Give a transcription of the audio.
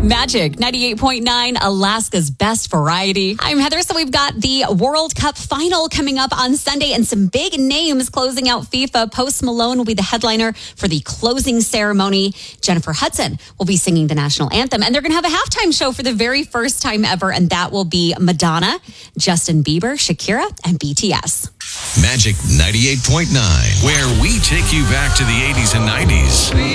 Magic 98.9, Alaska's best variety. I'm Heather. So we've got the World Cup final coming up on Sunday and some big names closing out FIFA. Post Malone will be the headliner for the closing ceremony. Jennifer Hudson will be singing the national anthem. And they're going to have a halftime show for the very first time ever. And that will be Madonna, Justin Bieber, Shakira, and BTS. Magic 98.9, where we take you back to the 80s and 90s.